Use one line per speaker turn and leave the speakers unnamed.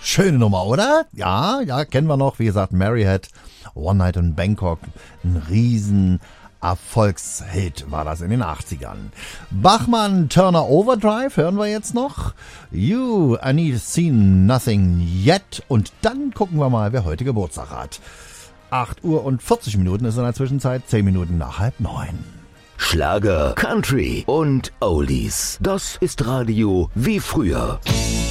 Schöne Nummer, oder? Ja, kennen wir noch. Wie gesagt, Mary Had One Night in Bangkok. Ein riesen Erfolgshit war das in den 80ern. Bachmann Turner Overdrive hören wir jetzt noch. You, I Need Seen Nothing Yet. Und dann gucken wir mal, wer heute Geburtstag hat. 8 Uhr und 40 Minuten ist in der Zwischenzeit, 10 Minuten nach 8:30.
Schlager, Country und Oldies. Das ist Radio wie früher.